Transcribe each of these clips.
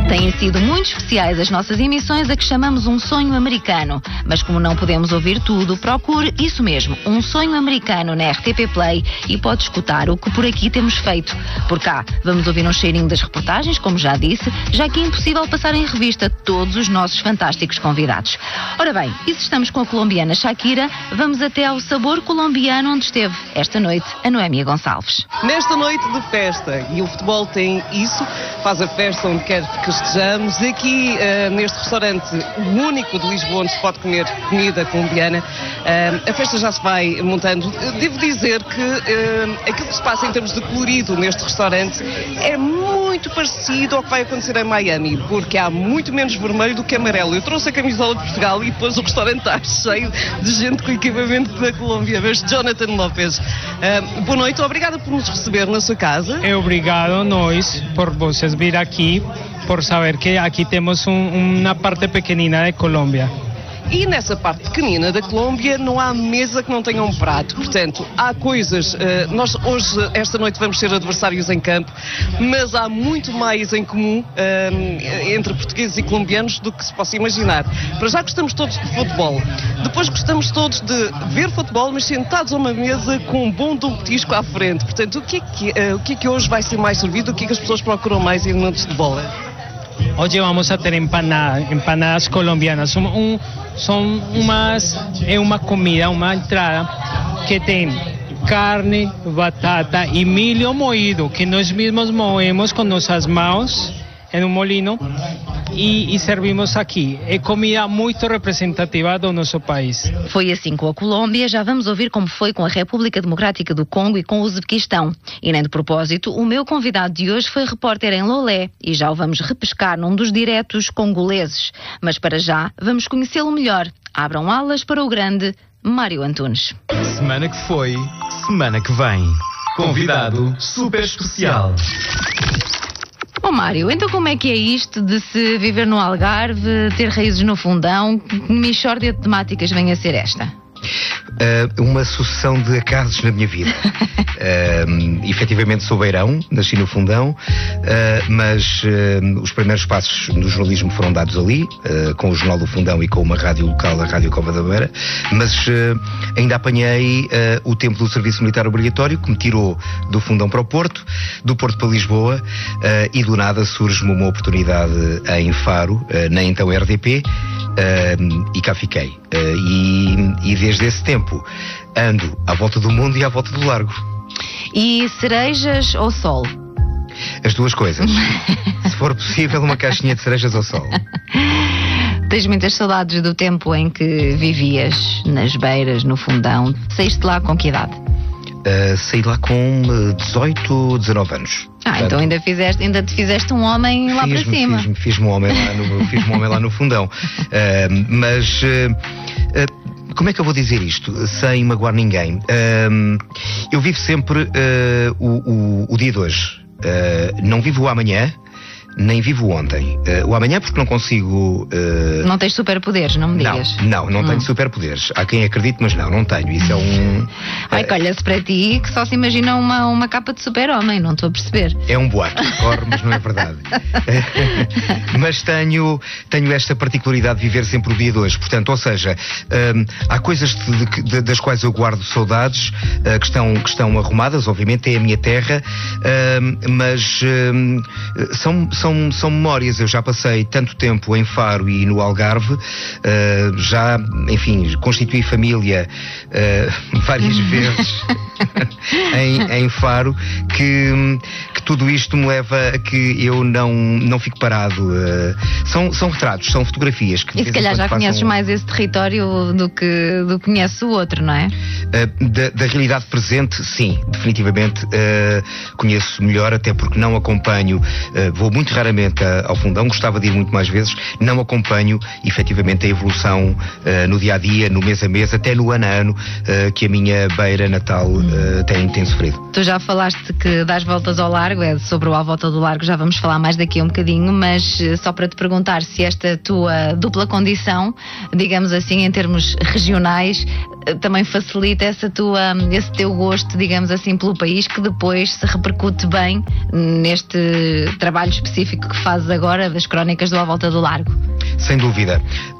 Têm sido muito especiais as nossas emissões a que chamamos Um Sonho Americano. Mas como não podemos ouvir tudo, procure isso mesmo, Um Sonho Americano na RTP Play e pode escutar o que por aqui temos feito. Por cá, vamos ouvir um cheirinho das reportagens, como já disse, já que é impossível passar em revista todos os nossos fantásticos convidados. Ora bem, e se estamos com a colombiana Shakira, vamos até ao Sabor Colombiano, onde esteve esta noite a Noémia Gonçalves. Nesta noite de festa, e o futebol tem isso, faz a festa onde quer que estejamos, aqui neste restaurante, o único de Lisboa onde se pode comer comida colombiana, a festa já se vai montando. Devo dizer que aquilo que se passa em termos de colorido neste restaurante é muito parecido ao que vai acontecer em Miami, porque há muito menos vermelho do que amarelo. Eu trouxe a camisola de Portugal e depois o restaurante está cheio de gente com equipamento da Colômbia. Vejo Jonathan Lopes. Boa noite, obrigada por nos receber na sua casa. Obrigado nós por vocês vir aqui, por saber que aqui temos uma parte pequenina de Colômbia. E nessa parte pequenina da Colômbia não há mesa que não tenha um prato. Portanto, há coisas... nós hoje, esta noite, vamos ser adversários em campo, mas há muito mais em comum entre portugueses e colombianos do que se possa imaginar. Para já gostamos todos de futebol. Depois gostamos todos de ver futebol, mas sentados a uma mesa com um bom de um petisco à frente. Portanto, o que é que hoje vai ser mais servido? O que é que as pessoas procuram mais em momentos de bola? Hoje vamos a ter empanadas colombianas. É uma comida, uma entrada que tem carne, batata e milho moído, que nós mesmos moemos com nossas mãos em um molino e servimos aqui. É comida muito representativa do nosso país. Foi assim com a Colômbia, já vamos ouvir como foi com a República Democrática do Congo e com o Uzbequistão. E nem de propósito, o meu convidado de hoje foi repórter em Lolé e já o vamos repescar num dos diretos congoleses. Mas para já, vamos conhecê-lo melhor. Abram alas para o grande Mário Antunes. Semana que foi, semana que vem. Convidado super especial. Oh Mário, então como é que é isto de se viver no Algarve, ter raízes no Fundão? Que mixórdia de temáticas vem a ser esta? Uma sucessão de acasos na minha vida. Efetivamente sou beirão, nasci no Fundão, mas os primeiros passos no jornalismo foram dados ali, com o Jornal do Fundão e com uma rádio local, a Rádio Cova da Beira, mas ainda apanhei o tempo do serviço militar obrigatório, que me tirou do Fundão para o Porto, do Porto para Lisboa, e do nada surge-me uma oportunidade em Faro, na então RDP, e cá fiquei. E desde esse tempo ando à volta do mundo e à volta do largo. E cerejas ou sol? As duas coisas. Se for possível, uma caixinha de cerejas ao sol. Tens muitas saudades do tempo em que vivias nas beiras, no Fundão. Saíste lá com que idade? Saí lá com 18, 19 anos. Portanto, então ainda te fizeste um homem lá para cima. Fiz-me um homem lá no Fundão. Mas como é que eu vou dizer isto sem magoar ninguém? Eu vivo sempre o dia de hoje. Não vivo o amanhã, nem vivo ontem. O amanhã porque não consigo... Não tens superpoderes, não me digas. Não tenho superpoderes. Há quem acredite, mas não tenho. Isso é um... Ai, que olha-se para ti que só se imagina uma capa de super-homem, não estou a perceber. É um boato que corre, mas não é verdade. Mas tenho esta particularidade de viver sempre o dia de hoje. Portanto, ou seja, há coisas das quais eu guardo saudades, que estão arrumadas, obviamente, é a minha terra, mas são memórias. Eu já passei tanto tempo em Faro e no Algarve, já, enfim, constituí família várias vezes em Faro, que tudo isto me leva a que eu não fico parado. São retratos, são fotografias. Que e se calhar já conheces mais esse território do que conheces o outro, não é? Da realidade presente, sim, definitivamente conheço melhor, até porque não acompanho, vou muito raramente ao Fundão, gostava de ir muito mais vezes, não acompanho efetivamente a evolução no dia a dia, no mês a mês, até no ano a ano que a minha beira natal tem sofrido. Tu já falaste que dás voltas ao largo, sobre o à volta do largo já vamos falar mais daqui a um bocadinho, mas só para te perguntar se esta tua dupla condição, digamos assim, em termos regionais, também facilita esse teu gosto, digamos assim, pelo país, que depois se repercute bem neste trabalho específico magnífico que fazes agora, das crónicas do À Volta do Largo. Sem dúvida.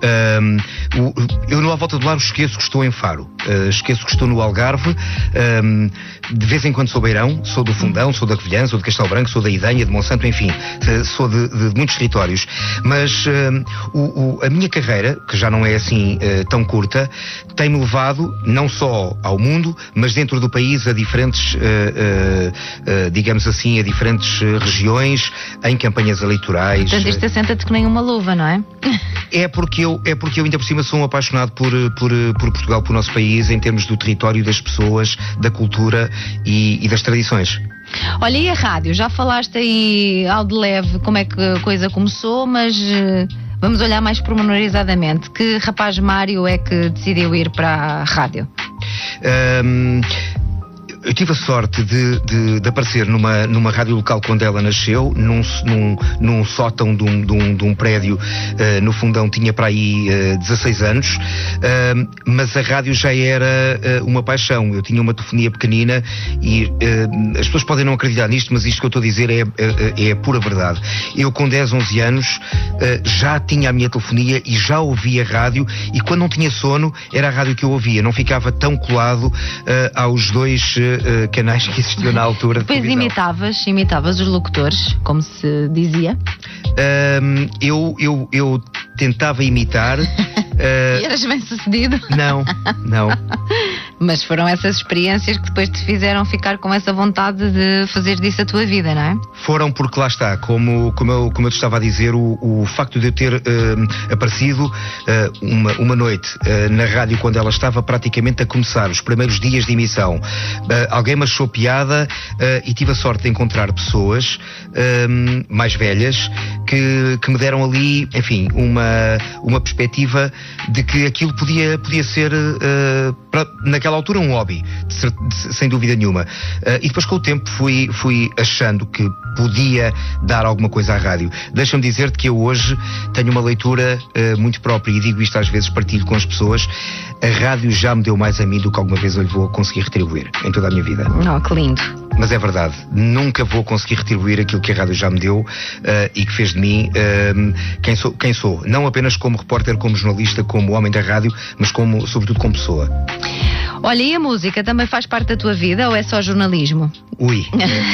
Eu no À Volta do Largo esqueço que estou em Faro, esqueço que estou no Algarve, de vez em quando sou Beirão, sou do Fundão, sou da Covilhã, sou de Castelo Branco, sou da Idenha, de Monsanto, enfim, sou de muitos territórios. Mas a minha carreira, que já não é assim tão curta, tem-me levado não só ao mundo, mas dentro do país a diferentes, digamos assim, a diferentes regiões, em campanhas eleitorais. Portanto, isto assenta-te que nem uma luva, não é? É porque eu ainda por cima sou um apaixonado por Portugal, por nosso país, em termos do território, das pessoas, da cultura e das tradições. Olha, e a rádio? Já falaste aí ao de leve como é que a coisa começou, mas vamos olhar mais pormenorizadamente. Que rapaz Mário é que decidiu ir para a rádio? Eu tive a sorte de aparecer numa rádio local quando ela nasceu, num sótão de um prédio no Fundão. Tinha para aí 16 anos, mas a rádio já era uma paixão. Eu tinha uma telefonia pequenina e as pessoas podem não acreditar nisto, mas isto que eu estou a dizer é a pura verdade. Eu com 10, 11 anos já tinha a minha telefonia e já ouvia rádio, e quando não tinha sono era a rádio que eu ouvia. Não ficava tão colado aos dois canais que existiam na altura. Depois imitavas os locutores, como se dizia? Eu tentava imitar. E eras bem sucedido? Não. Mas foram essas experiências que depois te fizeram ficar com essa vontade de fazer disso a tua vida, não é? Foram, porque lá está, como eu te estava a dizer, o facto de eu ter aparecido uma noite na rádio quando ela estava praticamente a começar, os primeiros dias de emissão. Alguém me achou piada e tive a sorte de encontrar pessoas mais velhas que me deram ali, enfim, uma perspectiva de que aquilo podia ser naquela altura um hobby, sem dúvida nenhuma. E depois com o tempo fui achando que podia dar alguma coisa à rádio. Deixa-me dizer-te que eu hoje tenho uma leitura muito própria, e digo isto às vezes, partilho com as pessoas. A rádio já me deu mais a mim do que alguma vez eu lhe vou conseguir retribuir em toda a minha vida. Oh, que lindo. Mas é verdade, nunca vou conseguir retribuir aquilo que a rádio já me deu e que fez de mim quem sou. Não apenas como repórter, como jornalista, como homem da rádio, mas sobretudo como pessoa. Olha, e a música também faz parte da tua vida ou é só jornalismo? Ui.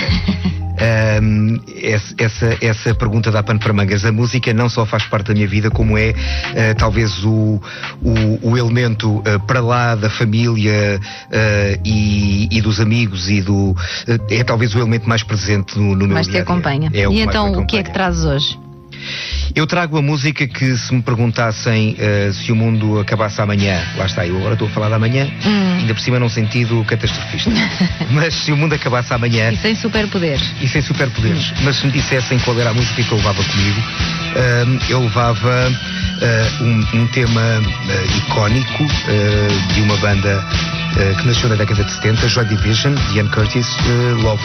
Essa pergunta dá pano para mangas. A música não só faz parte da minha vida, como é talvez o elemento para lá da família e dos amigos é talvez o elemento mais presente no meu dia a dia. Mais te acompanha. E então o que é que trazes hoje? Eu trago a música que, se me perguntassem se o mundo acabasse amanhã, lá está, eu agora estou a falar de amanhã, ainda por cima num sentido catastrofista, mas se o mundo acabasse amanhã... E sem superpoderes. Mas se me dissessem qual era a música que eu levava comigo, eu levava um tema icónico de uma banda que nasceu na década de 70, Joy Division, de Ian Curtis, Love